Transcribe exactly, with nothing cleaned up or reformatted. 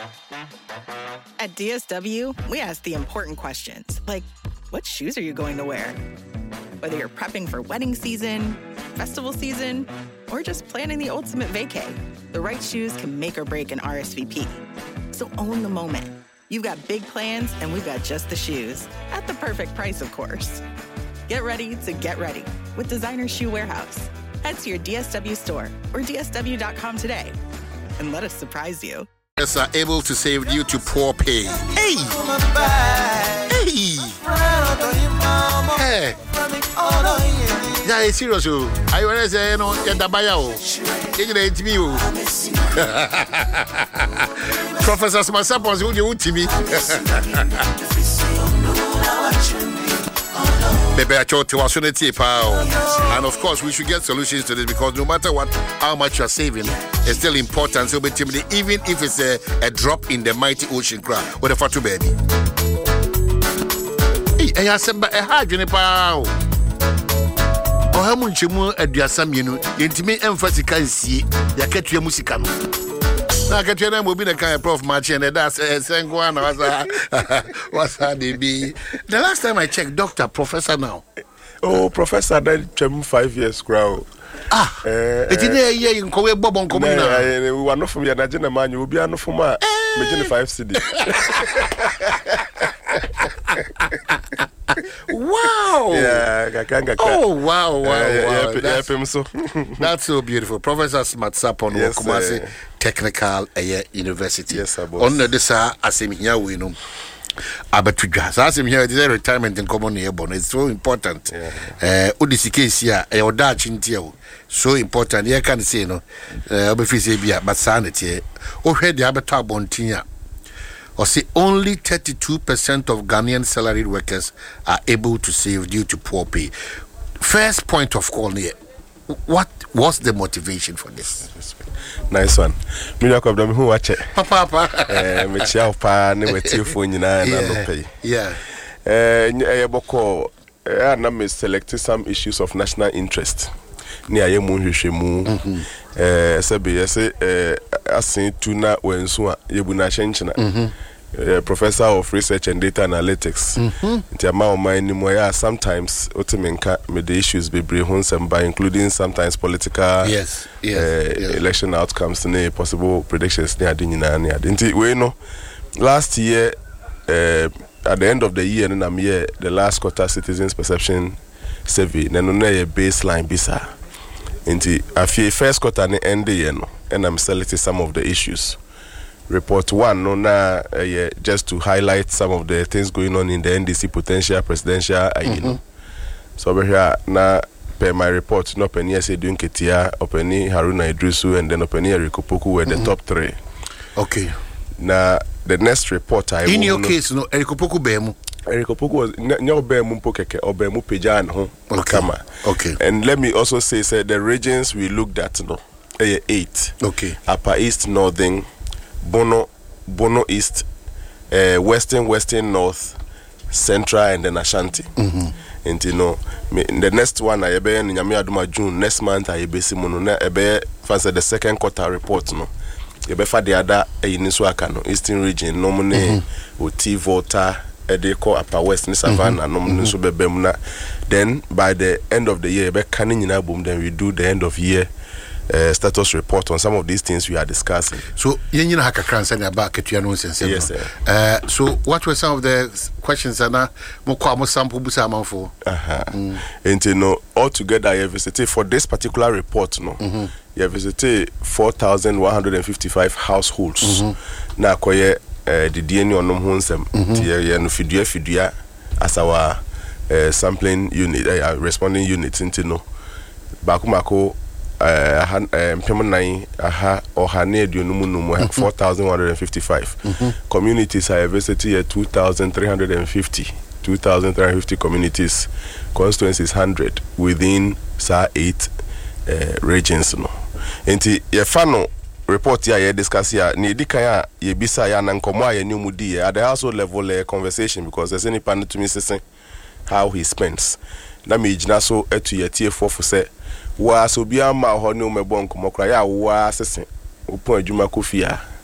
At D S W, we ask the important questions, like, what shoes are you going to wear? Whether you're prepping for wedding season, festival season, or just planning the ultimate vacay, the right shoes can make or break an R S V P. So own the moment. You've got big plans, and we've got just the shoes. At the perfect price, of course. Get ready to get ready with Designer Shoe Warehouse. Head to your D S W store or D S W dot com today and let us surprise you. Are able to save due to poor pay. Hey! Hey! Hey! Yeah, it's serious. I want to say, you know, you're the buyer. It's me. Professor Smasapos, who you to me? And of course, we should get solutions to this because no matter what, how much you're saving, it's still important. So, even if it's a, a drop in the mighty ocean crowd, what the fuck to baby? Hey, I said, but a hard juniper. Oh, how much you more at your some, you know, intimate emphasis can see your cat your musical. Now, get your name will be the kind of prof match, and that's a Sanguan. What's that, baby? The last time I checked, doctor, professor now. Oh, professor, then five years, grow. Ah, it's in a year in Kowe Bob on Coming. We were not from your Nigerian man, you will be enough for my five C D. Wow! Yeah, oh wow, wow, wow! Yeah, that's, yeah, so. That's so beautiful, Professor Smatsapon, yes, Kumasi uh, Technical uh, University. Yes, sir. On the desa asim here we know. Abatuja. So asim here is a retirement in common here, but it's so important. Uh, Udisi case here, a odachi intio. So important. Here can say no. Uh, obefisi bia, but sanity. Oh, head the abatua bontinya. Or say only thirty-two percent of Ghanaian salaried workers are able to save due to poor pay. First point of call here. What was the motivation for this? Nice one. Me know them who watch it. Papa, papa. Eh, me chia pa ne we tie phone nyina na no pay. Yeah. Eh, eh boko eh na me select some issues of national interest. Ni aye mu hwehwe mu. Eh, sebe yese eh asin tuna wensu a yebu na hyenkyena. Mhm. Uh, professor of research and data analytics. Mm-hmm. Sometimes with the issues be by including sometimes political yes, yes, uh, yes. election outcomes and possible predictions. We know last year uh, at the end of the year and I'm here the last quarter citizens perception survey then on a baseline bisa. Into a first quarter end the year and I'm selecting some of the issues. Report one, no, na, uh, yeah, just to highlight some of the things going on in the N D C potential presidential, uh, mm-hmm. you know. So over here, na per my report, no penny say doing Ketia, Openi Haruna Idrisu, and then Openi Eric Opoku were mm-hmm. the top three. Okay. Now the next report I in your case, no Eric Opoku Bemu. Eric Opoku was no Bemu Pokeke or Bemu Pejan ho Kama. Okay. And let me also say, say the regions we looked at, no, uh, eight. Okay. Upper East, Northern. Bono, Bono East, uh, Western, Western North, Central, and then Ashanti. Mm-hmm. And you know, me, the next one I be in Aduma June next month I be Simono. I be fancy the second quarter report no. I be for the other in Niswaka no Eastern region. Normally, Oti Volta, Edeko Upper West Savannah. Normally so be bemuna. Then by the end of the year, be canning in album. Then we do the end of year. Uh, status report on some of these things we are discussing. So, you know, about yes, sir. Uh, so, what were some of the questions that are more sample for? Uh-huh. Mm. And you know, altogether, I visited for this particular report, no, mm-hmm. you visited four thousand one hundred fifty-five households. Mm-hmm. Now, the D N A on them homes, the as our uh, sampling unit, uh, responding unit, into no, Bakumako. Uh, Pemana, aha, or Hane, you know, four thousand one hundred fifty-five communities. I visited here two thousand three hundred fifty, two thousand three hundred fifty communities, constituencies one hundred within sa eight uh, regions. No, and the Yefano report here, you discuss here, Nidikaya, Yebisa, and Komaya, New Mudi at the household level uh, conversation because there's any pan to me saying how he spends. Damage Naso etu yetie four for say. Wa so bia ma ho ne o mebon komo kra ya wa sese opon adwuma kofia